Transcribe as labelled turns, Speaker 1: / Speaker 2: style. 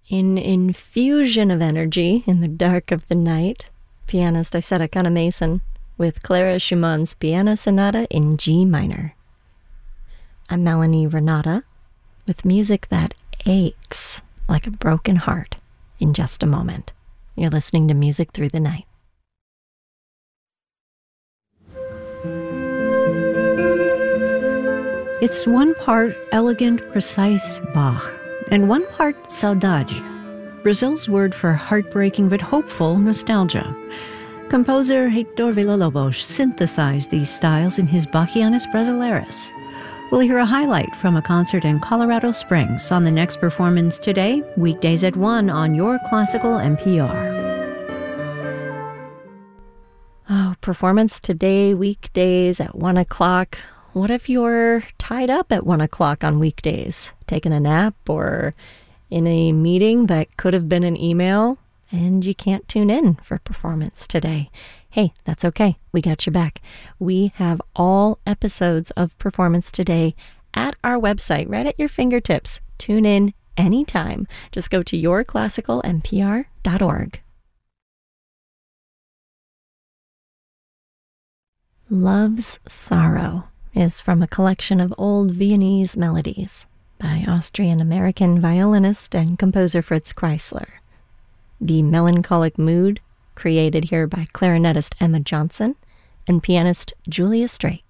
Speaker 1: An infusion of energy in the dark of the night, pianist Isetta Kana-Mason with Clara Schumann's Piano Sonata in G minor. I'm Melanie Renata with music that aches like a broken heart in just a moment. You're listening to Music Through the Night.
Speaker 2: It's one part elegant, precise Bach, and one part saudade, Brazil's word for heartbreaking but hopeful nostalgia. Composer Heitor Villa-Lobos synthesized these styles in his Bachianas Brasileiras. We'll hear a highlight from a concert in Colorado Springs on the next Performance Today, weekdays at 1 on your classical NPR.
Speaker 1: Oh, Performance Today, weekdays at 1 o'clock. What if you're tied up at 1 o'clock on weekdays, taking a nap or in a meeting that could have been an email, and you can't tune in for Performance Today? Hey, that's okay. We got your back. We have all episodes of Performance Today at our website, right at your fingertips. Tune in anytime. Just go to yourclassicalnpr.org. Love's Sorrow is from a collection of old Viennese melodies by Austrian-American violinist and composer Fritz Kreisler. The melancholic mood created here by clarinetist Emma Johnson and pianist Julia Straight.